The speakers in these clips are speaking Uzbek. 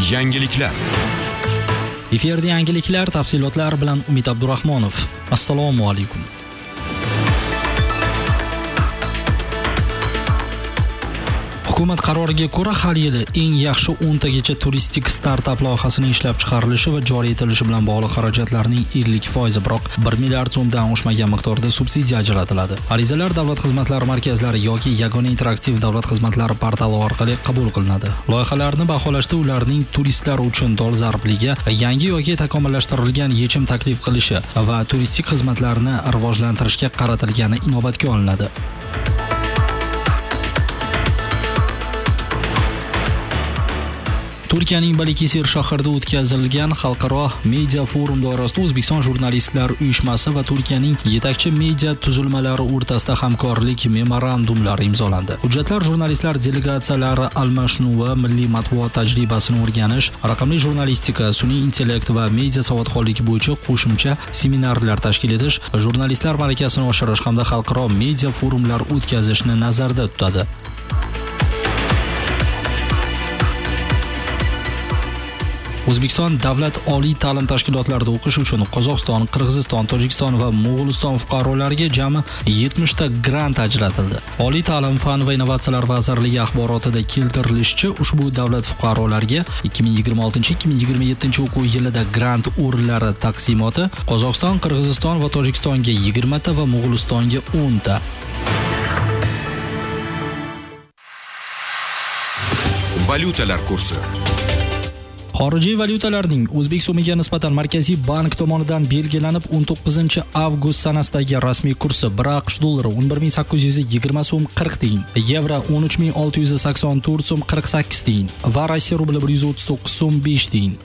Yangiliklar. Efirda yangiliklar tafsilotlar bilan Umid Abdurahmonov. Assalomu alaykum. Hukumat qaroriga ko'ra har yili eng yaxshi 10 tagacha turistik startap loyihasining ishlab chiqarilishi va joriy etilishi bilan bog'liq xarajatlarning 50%, biroq 1 milliard so'mdan oshmagan miqdorda subsidiya ajratiladi. Arizalar davlat xizmatlari markazlari yoki yagona interaktiv davlat xizmatlari portali orqali qabul qilinadi. Loyihalarni baholashda ularning turistlar uchun dolzarbligi, yangi yoki takomillashtirilgan yechim taklif qilishi va turistik xizmatlarni rivojlantirishga qaratilgani inobatga olinadi. Turkiyaning Balikesir shahrida o'tkazilgan xalqaro media forum doirasida O'zbekiston jurnalistlar uyushmasi va Turkiyaning yetakchi media tuzilmalari o'rtasida hamkorlik memorandumlari imzolandi. Hujjatlar jurnalistlar delegatsiyalari almashinuvi, milliy matbuot tajribasini o'rganish, raqamli jurnalistika, sun'iy intellekt va media savodxonligi bo'yicha qo'shimcha seminarlar tashkil etish, jurnalistlar malakasini oshirish hamda xalqaro media forumlar o'tkazishni nazarda tutadi. O'zbekiston davlat oliy ta'lim tashkilotlarida o'qish uchun Qozog'iston, Qirg'iziston, Tojikiston va Mo'g'uliston fuqarolariga jami 70 ta grant ajratildi. Oliy ta'lim, fan va innovatsiyalar vazirligi axborotida keltirilishicha, ushbu davlat fuqarolariga 2026-2027 o'quv yilida grant o'rinlari taqsimoti Qozog'iston, Qirg'iziston va Tojikistonga 20 ta va Mo'g'ulistonga 10 ta. Valyutalar kursi. Xorijiy valyutalarning o'zbek so'miga nisbatan Markaziy bank tomonidan belgilanib 19 avgust sanasidagi rasmiy kursi 1 AQSh dollari 11820 so'm 40 tiyin, yevro 13684 so'm 48 tiyin va Rossiya rubli 139 so'm 5 tiyin.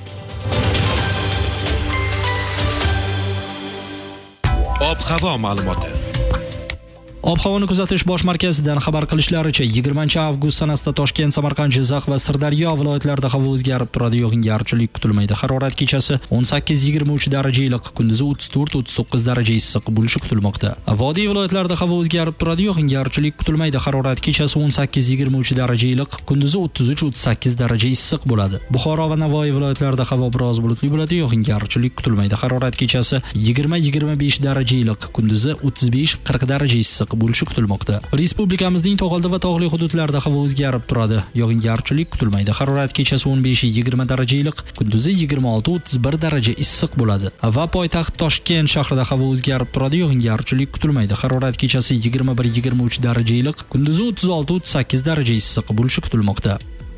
Ob-havo ma'lumoti. Ob-havoni kuzatish bosh markazidan xabar qilishlaricha 20 avgust sanasida Toshkent, Samarqand, Jizzax va Sirdaryo viloyatlarida havo o'zgarib turadi, yog'ingarchilik kutilmaydi. Harorat kechasi 18-23 daraja iliq, kunduzi 34-39 daraja issiq bo'lishi kutilmoqda. Vodiy viloyatlarida havo o'zgarib turadi, yog'ingarchilik kutilmaydi. Harorat kechasi 18-23 daraja iliq, kunduzi 33-38 daraja issiq bo'ladi. Buxoro va Navoiy viloyatlarida havo biroz bulutli bo'ladi, yog'ingarchilik kutilmaydi. Harorat kechasi 20-25 daraja iliq, kunduzi 35-40 daraja issiq bo'lishi kutilmoqda. Respublikamizning tog'oldi va tog'li hududlarida havo o'zgarib turadi, yog'ingarchilik kutilmaydi. Harorat kechasi 15-20 daraja iliq, kunduzi 26-31 daraja issiq bo'ladi. Va poytaxt Toshkent shahrida havo o'zgarib turadi, yog'ingarchilik kutilmaydi. Harorat kechasi 21-23 daraja iliq, kunduzi 36-38 daraja issiq bo'lishi kutilmoqda.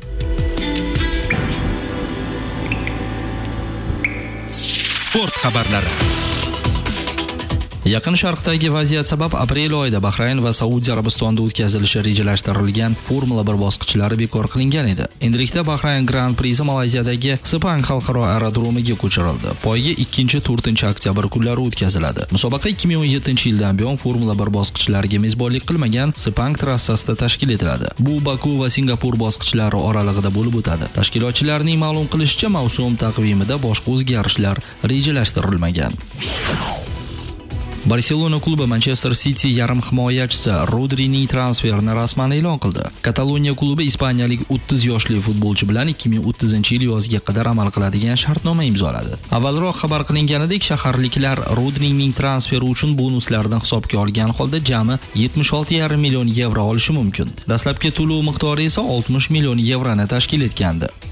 Sport xabarlari. Yaqin Sharqdagi vaziyat sabab aprel oyida Bahrayn va Saudiya Arabistonida o'tkazilishi rejalashtirilgan Formula 1 bosqichlari bekor qilingan edi. Endilikda Bahrayn Grand Prixi Malayziyadagi Sepang xalqaro aerodromiga ko'chirildi. Poyga 2-4 oktyabr kunlari o'tkaziladi. Musobaqa 2017-yildan buyon Formula 1 bosqichlariga mezbonlik qilmagan Sepang trassasida tashkil etiladi. Bu Baku va Singapur bosqichlari oralig'ida bo'lib o'tadi. Tashkilotchilarning ma'lum qilishicha, mavsum taqvimida boshqa o'zgarishlar rejalashtirilmagan. Barselona klubi Manchester City yarim himoyachisi Rodrining transferini rasman e'lon qildi. Kataloniya klubi ispaniyalik 30 yoshli futbolchi bilan 2030-yil yoziga qadar amal qiladigan shartnoma imzoladi. Avvalroq xabar qilinganidek, shaharliklar Rodrining transferi uchun bonuslardan hisobga olgan holda jami 76,5 million yevro olishi mumkin. Dastlabki to'lov miqdori esa 60 million yevroni tashkil etgandi.